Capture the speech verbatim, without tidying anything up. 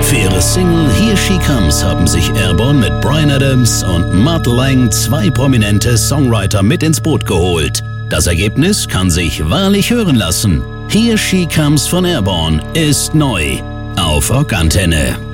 Für ihre Single Here She Comes haben sich Airborne mit Bryan Adams und Mutt Lange zwei prominente Songwriter mit ins Boot geholt. Das Ergebnis kann sich wahrlich hören lassen. Here She Comes von Airborne ist neu auf Rockantenne.